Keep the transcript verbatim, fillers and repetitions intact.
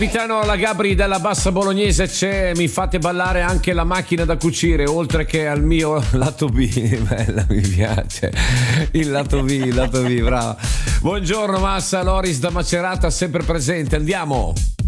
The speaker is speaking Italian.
Capitano la Gabri della Bassa Bolognese, c'è, mi fate ballare anche la macchina da cucire, oltre che al mio lato B. Bella, mi piace il lato B, il lato B, brava. Buongiorno Massa, Loris da Macerata sempre presente, andiamo.